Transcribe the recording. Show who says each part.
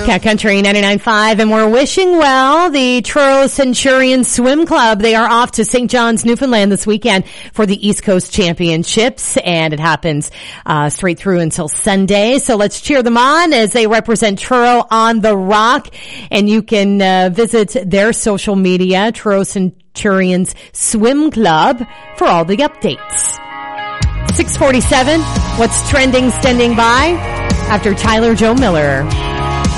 Speaker 1: Cat Country 99.5, and we're wishing well the Truro Centurion Swim Club. They are off to St. John's, Newfoundland this weekend for the East Coast Championships, and it happens straight through until Sunday. So let's cheer them on as they represent Truro on the Rock, and you can visit their social media, Truro Centurions Swim Club, for all the updates. 6:47, what's trending standing by after Tyler Joe Miller.